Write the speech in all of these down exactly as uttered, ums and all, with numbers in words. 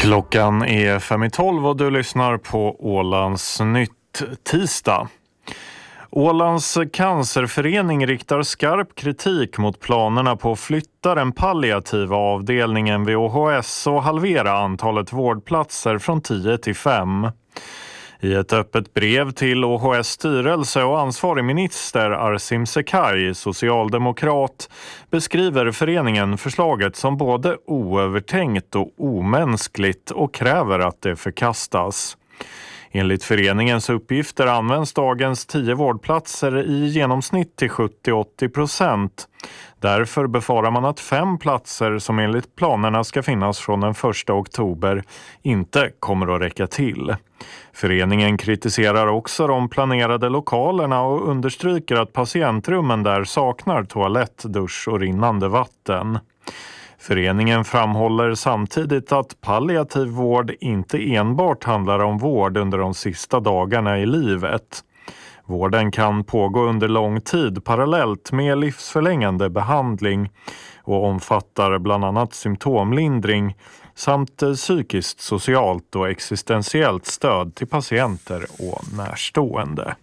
Klockan är fem i tolv och du lyssnar på Ålands Nytt tisdag. Ålands cancerförening riktar skarp kritik mot planerna på att flytta den palliativa avdelningen vid O H S och halvera antalet vårdplatser från tio till fem. I ett öppet brev till O H S styrelse och ansvarig minister Arsim Sekaj, socialdemokrat, beskriver föreningen förslaget som både oövertänkt och omänskligt och kräver att det förkastas. Enligt föreningens uppgifter används dagens tio vårdplatser i genomsnitt till sjuttio till åttio procent. Därför befarar man att fem platser som enligt planerna ska finnas från den första oktober inte kommer att räcka till. Föreningen kritiserar också de planerade lokalerna och understryker att patientrummen där saknar toalett, dusch och rinnande vatten. Föreningen framhåller samtidigt att palliativ vård inte enbart handlar om vård under de sista dagarna i livet. Vården kan pågå under lång tid parallellt med livsförlängande behandling och omfattar bland annat symptomlindring samt psykiskt, socialt och existentiellt stöd till patienter och närstående.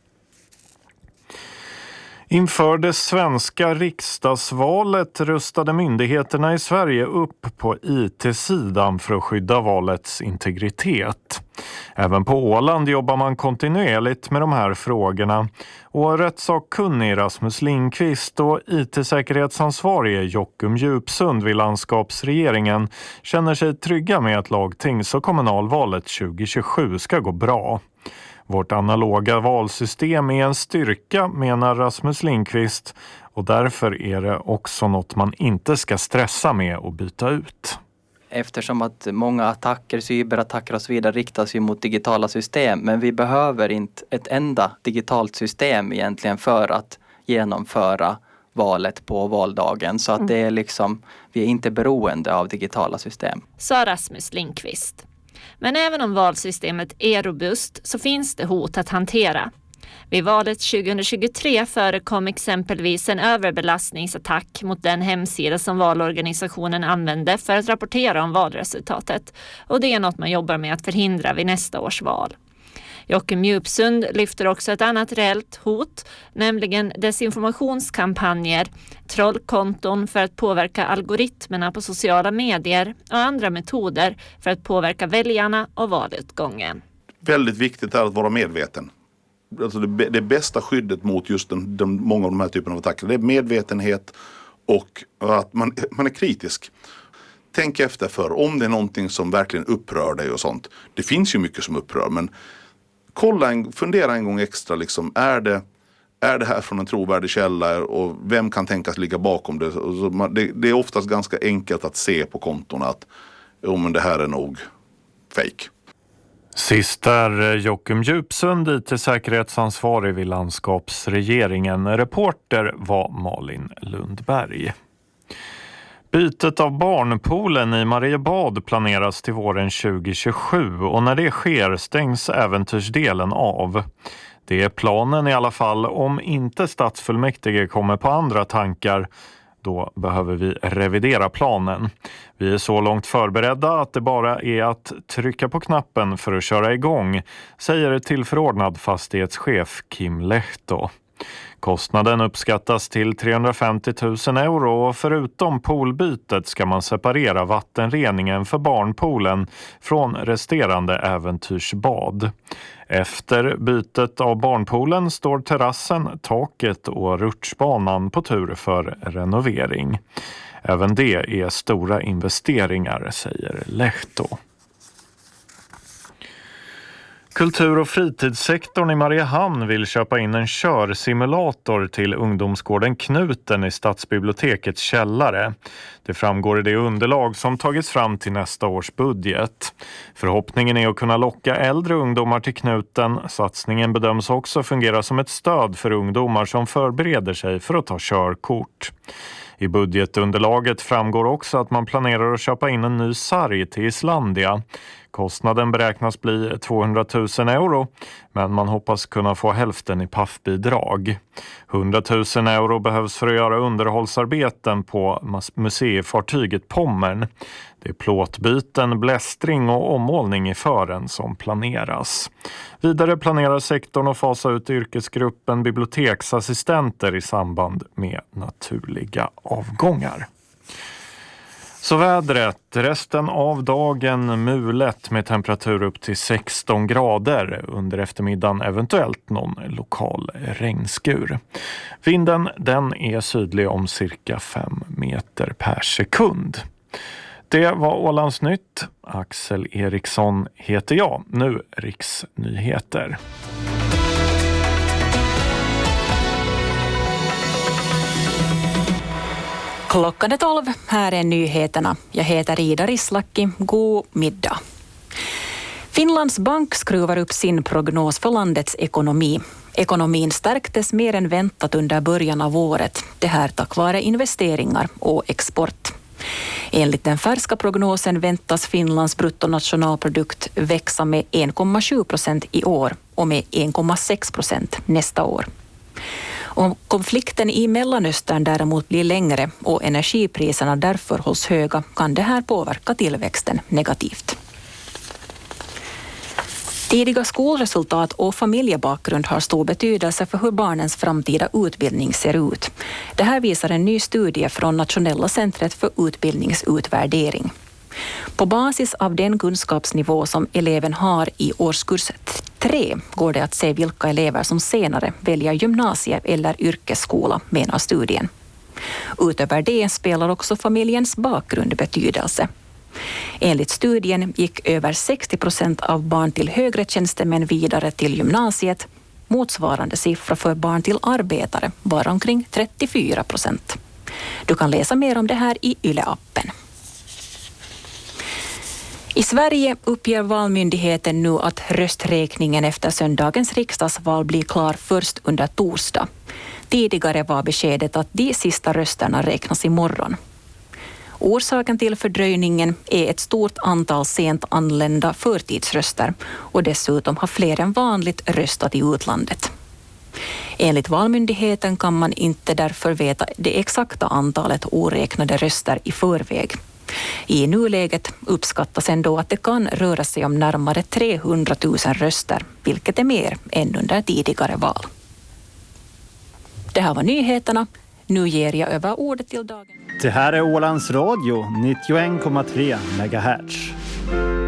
Inför det svenska riksdagsvalet rustade myndigheterna i Sverige upp på I T-sidan för att skydda valets integritet. Även på Åland jobbar man kontinuerligt med de här frågorna och rättssakkunnig Rasmus Lindqvist och I T-säkerhetsansvarige Joakim Djupsund vid landskapsregeringen känner sig trygga med att lagtings- och kommunalvalet tjugo tjugosju ska gå bra. Vårt analoga valsystem är en styrka, menar Rasmus Lindqvist, och därför är det också något man inte ska stressa med att byta ut. Eftersom att många attacker, cyberattacker och så vidare riktas ju mot digitala system, men vi behöver inte ett enda digitalt system egentligen för att genomföra valet på valdagen. Så att det är liksom, vi är inte beroende av digitala system. Sa Rasmus Lindqvist. Men även om valsystemet är robust så finns det hot att hantera. Vid valet tjugo tjugotre förekom exempelvis en överbelastningsattack mot den hemsida som valorganisationen använde för att rapportera om valresultatet. Och det är något man jobbar med att förhindra vid nästa års val. Joakim Djupsund lyfter också ett annat reellt hot, nämligen desinformationskampanjer, trollkonton för att påverka algoritmerna på sociala medier och andra metoder för att påverka väljarna och valutgången. Väldigt viktigt är att vara medveten. Alltså det, det bästa skyddet mot just den, den, många av de här typerna av attacker, det är medvetenhet och att man, man är kritisk. Tänk efter för om det är någonting som verkligen upprör dig och sånt. Det finns ju mycket som upprör, men kolla en, fundera en gång extra, liksom, är det, är det här från en trovärdig källa och vem kan tänkas ligga bakom det? Det, det är oftast ganska enkelt att se på kontorna att oh, men det här är nog fake. Sist är Joakim Djupsund, I T-säkerhetsansvarig vid landskapsregeringen. Reporter var Malin Lundberg. Bytet av barnpoolen i Mariebad planeras till våren tjugo tjugosju och när det sker stängs äventyrsdelen av. Det är planen i alla fall, om inte stadsfullmäktige kommer på andra tankar. Då behöver vi revidera planen. Vi är så långt förberedda att det bara är att trycka på knappen för att köra igång, säger tillförordnad fastighetschef Kim Lehto. Kostnaden uppskattas till trehundrafemtio tusen euro och förutom poolbytet ska man separera vattenreningen för barnpoolen från resterande äventyrsbad. Efter bytet av barnpoolen står terrassen, taket och rutschbanan på tur för renovering. Även det är stora investeringar, säger Lehto. Kultur- och fritidssektorn i Mariehamn vill köpa in en körsimulator till ungdomsgården Knuten i stadsbibliotekets källare. Det framgår i det underlag som tagits fram till nästa års budget. Förhoppningen är att kunna locka äldre ungdomar till Knuten. Satsningen bedöms också fungera som ett stöd för ungdomar som förbereder sig för att ta körkort. I budgetunderlaget framgår också att man planerar att köpa in en ny sarg till Islandia. Kostnaden beräknas bli tvåhundratusen euro, men man hoppas kunna få hälften i P A F-bidrag. hundratusen euro behövs för att göra underhållsarbeten på museifartyget Pommern. Det är plåtbyten, blästring och ommålning i fören som planeras. Vidare planerar sektorn att fasa ut yrkesgruppen biblioteksassistenter i samband med naturliga avgångar. Så vädret, resten av dagen mulet med temperatur upp till sexton grader. Under eftermiddagen eventuellt någon lokal regnskur. Vinden den är sydlig om cirka fem meter per sekund. Det var Ålandsnytt. Axel Eriksson heter jag. Nu Riksnyheter. Klockan är tolv, här är nyheterna. Jag heter Ida Rislaki. God middag. Finlands bank skruvar upp sin prognos för landets ekonomi. Ekonomin stärktes mer än väntat under början av året. Det här tack vare investeringar och export. Enligt den färska prognosen väntas Finlands bruttonationalprodukt växa med en komma sju procent i år och med en komma sex procent nästa år. Om konflikten i Mellanöstern däremot blir längre och energipriserna därför hålls höga kan det här påverka tillväxten negativt. Tidiga skolresultat och familjebakgrund har stor betydelse för hur barnens framtida utbildning ser ut. Det här visar en ny studie från Nationella centret för utbildningsutvärdering. På basis av den kunskapsnivå som eleven har i årskurs tre går det att se vilka elever som senare väljer gymnasie- eller yrkesskola, menar studien. Utöver det spelar också familjens bakgrund betydelse. Enligt studien gick över sextio procent av barn till högre tjänstemän vidare till gymnasiet. Motsvarande siffra för barn till arbetare var omkring trettiofyra procent. Du kan läsa mer om det här i Yle-appen. I Sverige uppger valmyndigheten nu att rösträkningen efter söndagens riksdagsval blir klar först under torsdag. Tidigare var beskedet att de sista rösterna räknas imorgon. Orsaken till fördröjningen är ett stort antal sent anlända förtidsröster och dessutom har fler än vanligt röstat i utlandet. Enligt valmyndigheten kan man inte därför veta det exakta antalet oräknade röster i förväg. I nuläget uppskattas ändå att det kan röra sig om närmare trehundratusen röster, vilket är mer än under tidigare val. Det här var nyheterna. Nu ger jag över ordet till dagen. Det här är Ålands Radio, nittioen komma tre megahertz.